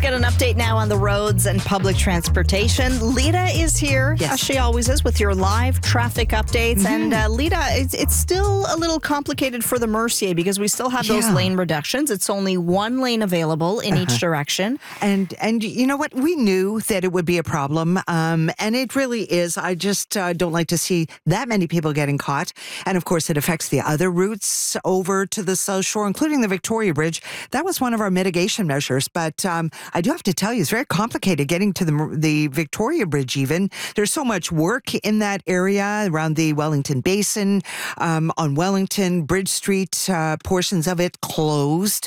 Get an update now on the roads and public transportation. Lita is here, as she always is, with your live traffic updates. And Lita, it's still a little complicated for the Mercier because we still have those lane reductions. It's only one lane available in each direction. And you know what? We knew that it would be a problem, and it really is. I just don't like to see that many people getting caught. And of course, it affects the other routes over to the South Shore, including the Victoria Bridge. That was one of our mitigation measures, but I do have to tell you, it's very complicated getting to the Victoria Bridge even. There's so much work in that area around the Wellington Basin, on Wellington, Bridge Street, portions of it closed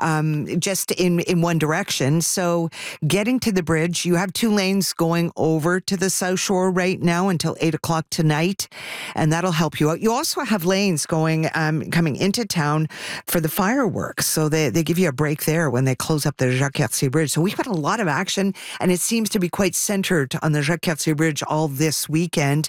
just in one direction. So getting to the bridge, you have two lanes going over to the South Shore right now until 8 o'clock tonight, and that'll help you out. You also have lanes going coming into town for the fireworks, so they give you a break there when they close up the Jacques-Cartier Bridge. So we've had a lot of action, and it seems to be quite centered on the Jacques-Cartier Bridge all this weekend.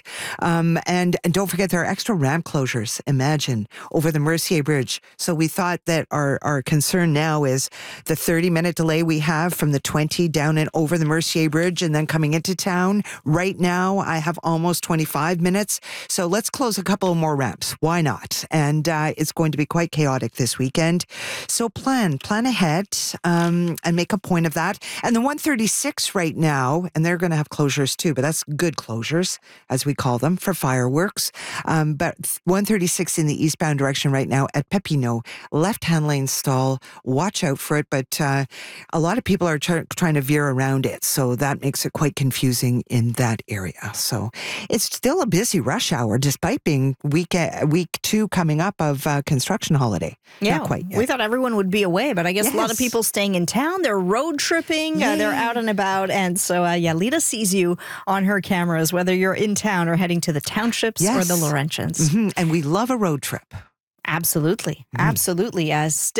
And don't forget, there are extra ramp closures, imagine, over the Mercier Bridge. So we thought that our concern now is the 30-minute delay we have from the 20 down and over the Mercier Bridge and then coming into town. Right now, I have almost 25 minutes. So let's close a couple more ramps. Why not? And it's going to be quite chaotic this weekend. So plan ahead and make a point of that. And the 136 right now, and they're going to have closures too, but that's good closures, as we call them, for fireworks. But 136 in the eastbound direction right now at Pepino, left-hand lane stall. Watch out for it, but a lot of people are trying to veer around it, so that makes it quite confusing in that area. So it's still a busy rush hour, despite being week 2 coming up of construction holiday. Yeah, Not quite yet. We thought everyone would be away, but I guess a lot of people staying in town. They're road tripping. They're out and about. And so, Lita sees you on her cameras, whether you're in town or heading to the townships or the Laurentians. And we love a road trip. Absolutely. Absolutely.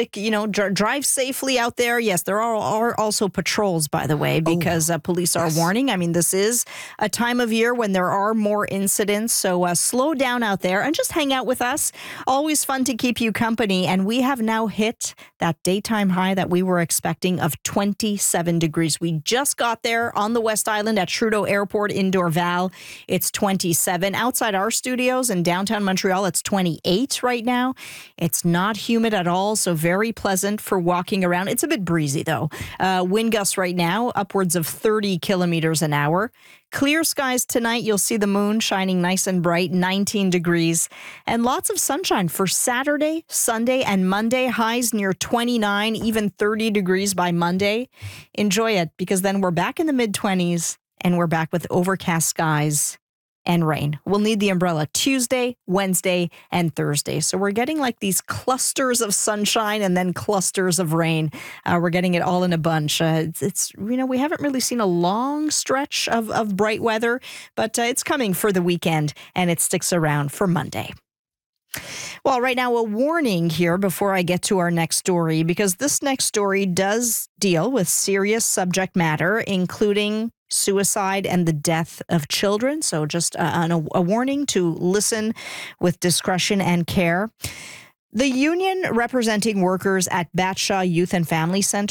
Drive safely out there. Yes, there are also patrols, by the way, because police are warning. I mean, this is a time of year when there are more incidents. So slow down out there and just hang out with us. Always fun to keep you company. And we have now hit that daytime high that we were expecting of 27 degrees. We just got there on the West Island at Trudeau Airport in Dorval. It's 27. Outside our studios in downtown Montreal, it's 28 right now. It's not humid at all, so very pleasant for walking around. It's a bit breezy, though. Wind gusts right now, upwards of 30 kilometers an hour. Clear skies tonight. You'll see the moon shining nice and bright, 19 degrees. And lots of sunshine for Saturday, Sunday, and Monday. Highs near 29, even 30 degrees by Monday. Enjoy it, because then we're back in the mid-20s, and we're back with overcast skies and rain. We'll need the umbrella Tuesday, Wednesday, and Thursday. So we're getting like these clusters of sunshine and then clusters of rain. We're getting it all in a bunch. It's we haven't really seen a long stretch of bright weather, but it's coming for the weekend, and it sticks around for Monday. Well, right now, a warning here before I get to our next story, because this next story does deal with serious subject matter, including suicide and the death of children. So just a warning to listen with discretion and care. The union representing workers at Batshaw Youth and Family Center